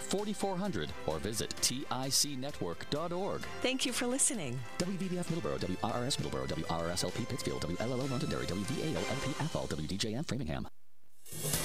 4400 or visit ticnetwork.org. Thank you for listening. WVBF Middleborough, WRRS Middleborough, WRRS LP Pittsfield, WLLO Londonderry, WVAO LP Athol, WDJM Framingham.